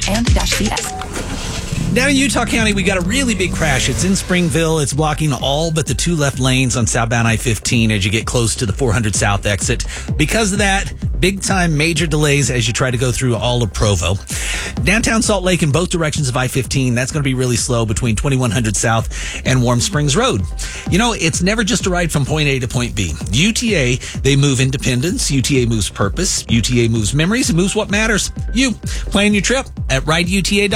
and-CS. Down in Utah County, we got a really big crash. It's in Springville. It's blocking all but the two left lanes on southbound I-15 as you get close to the 400 South exit. Because of that, big-time major delays as you try to go through all of Provo. Downtown Salt Lake in both directions of I-15, that's going to be really slow between 2100 South and Warm Springs Road. You know, it's never just a ride from point A to point B. UTA, they move independence. UTA moves purpose. UTA moves memories. It moves what matters. You. Plan your trip at rideuta.com.